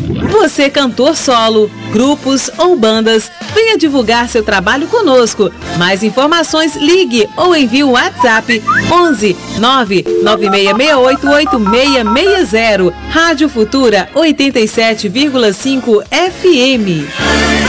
Você, cantor solo, grupos ou bandas, venha divulgar seu trabalho conosco. Mais informações, ligue ou envie o WhatsApp 11 996688660. Rádio Futura 87,5 FM.